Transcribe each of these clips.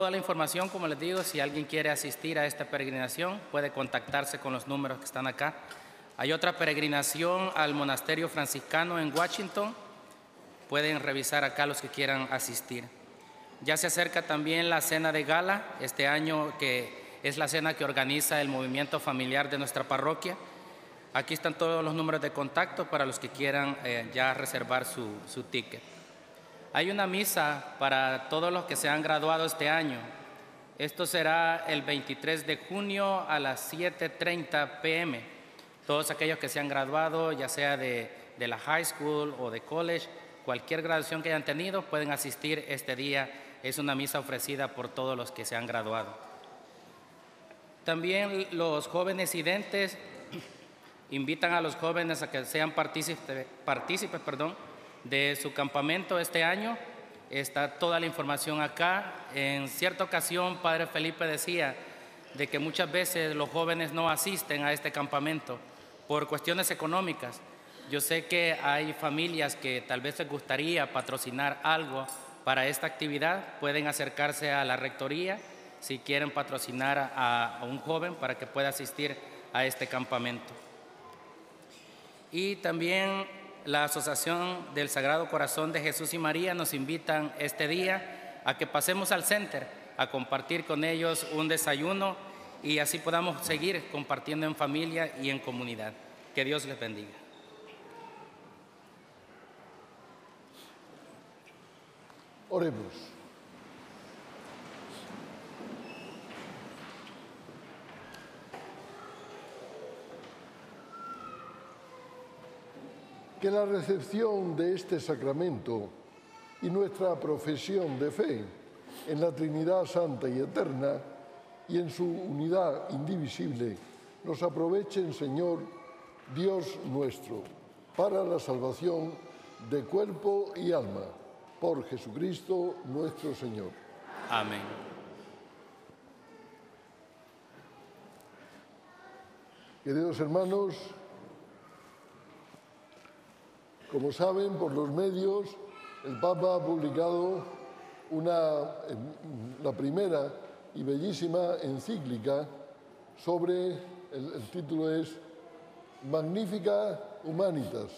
Toda la información, como les digo, si alguien quiere asistir a esta peregrinación, puede contactarse con los números que están acá. Hay otra peregrinación al monasterio franciscano en Washington. Pueden revisar acá los que quieran asistir. Ya se acerca también la cena de gala, este año que es la cena que organiza el movimiento familiar de nuestra parroquia. Aquí están todos los números de contacto para los que quieran ya reservar su ticket. Hay una misa para todos los que se han graduado este año. Esto será el 23 de junio a las 7:30 p.m. Todos aquellos que se han graduado, ya sea de la high school o de college, cualquier graduación que hayan tenido, pueden asistir este día. Es una misa ofrecida por todos los que se han graduado. También los jóvenes identes invitan a los jóvenes a que sean partícipes de su campamento este año. Está toda la información acá. En cierta ocasión, Padre Felipe decía de que muchas veces los jóvenes no asisten a este campamento por cuestiones económicas. Yo sé que hay familias que tal vez les gustaría patrocinar algo para esta actividad. Pueden acercarse a la rectoría si quieren patrocinar a un joven para que pueda asistir a este campamento. Y también la Asociación del Sagrado Corazón de Jesús y María nos invitan este día a que pasemos al center a compartir con ellos un desayuno y así podamos seguir compartiendo en familia y en comunidad. Que Dios les bendiga. Oremos. Que la recepción de este sacramento y nuestra profesión de fe en la Trinidad Santa y Eterna y en su unidad indivisible nos aprovechen, Señor, Dios nuestro, para la salvación de cuerpo y alma, por Jesucristo nuestro Señor. Amén. Queridos hermanos, como saben por los medios, el Papa ha publicado la primera y bellísima encíclica sobre, el título es Magnificat Humanitas,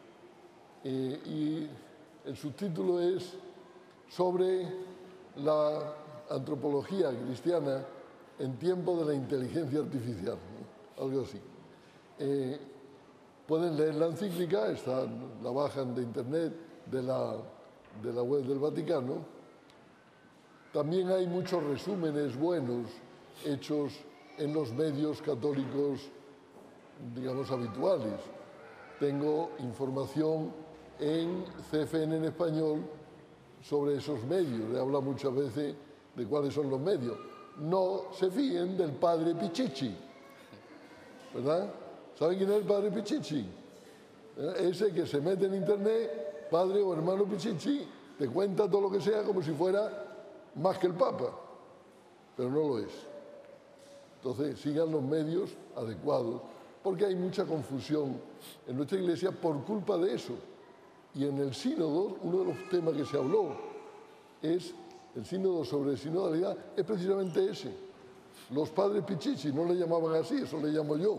y el subtítulo es sobre la antropología cristiana en tiempo de la inteligencia artificial, ¿no? Algo así. Pueden leer la encíclica, la bajan de internet, de la web del Vaticano. También hay muchos resúmenes buenos hechos en los medios católicos, digamos, habituales. Tengo información en CFN en español sobre esos medios. He hablado muchas veces de cuáles son los medios. No se fíen del padre Pichichi, ¿verdad? ¿Saben quién es el padre Pichichi? Ese que se mete en internet, padre o hermano Pichichi, te cuenta todo lo que sea como si fuera más que el Papa, pero no lo es. Entonces sigan los medios adecuados, porque hay mucha confusión en nuestra Iglesia por culpa de eso. Y en el sínodo, uno de los temas que se habló es el sínodo sobre sinodalidad, es precisamente ese. Los padres Pichichi no le llamaban así, eso le llamo yo.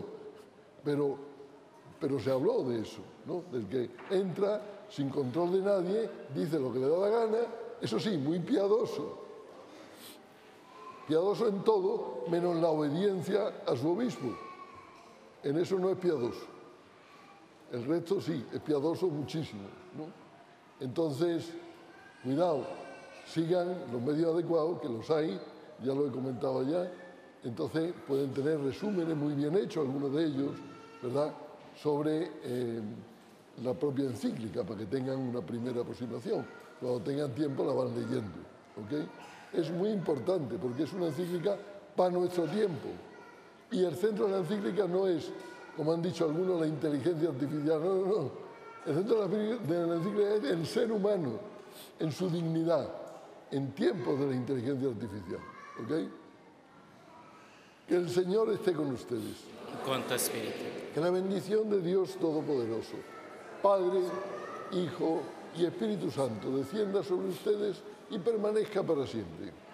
Pero se habló de eso, ¿no? Del que entra sin control de nadie, dice lo que le da la gana, eso sí, muy piadoso. Piadoso en todo, menos la obediencia a su obispo. En eso no es piadoso. El resto sí, es piadoso muchísimo, ¿no? Entonces, cuidado, sigan los medios adecuados, que los hay, ya lo he comentado ya. Entonces pueden tener resúmenes muy bien hechos, algunos de ellos, ¿verdad?, sobre la propia encíclica, para que tengan una primera aproximación. Cuando tengan tiempo la van leyendo, ¿ok? Es muy importante porque es una encíclica para nuestro tiempo. Y el centro de la encíclica no es, como han dicho algunos, la inteligencia artificial. No, no, no. El centro de la encíclica es el ser humano en su dignidad, en tiempos de la inteligencia artificial, ¿ok? Que el Señor esté con ustedes. Con tu espíritu. Que la bendición de Dios Todopoderoso, Padre, Hijo y Espíritu Santo descienda sobre ustedes y permanezca para siempre.